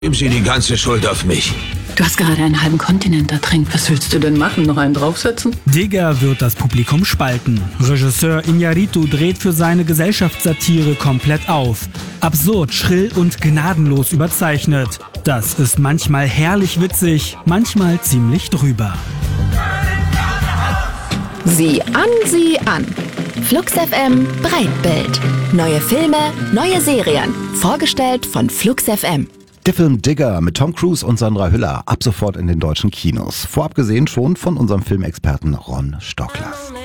Geben Sie die ganze Schuld auf mich. Du hast gerade einen halben Kontinent ertränkt. Was willst du denn machen? Noch einen draufsetzen? Digger wird das Publikum spalten. Regisseur Iñárritu dreht für seine Gesellschaftssatire komplett auf. Absurd, schrill und gnadenlos überzeichnet. Das ist manchmal herrlich witzig, manchmal ziemlich drüber. Sieh an. Flux FM Breitbild. Neue Filme, neue Serien. Vorgestellt von Flux FM. Der Film Digger mit Tom Cruise und Sandra Hüller ab sofort in den deutschen Kinos. Vorab gesehen schon von unserem Filmexperten Ron Stocklers.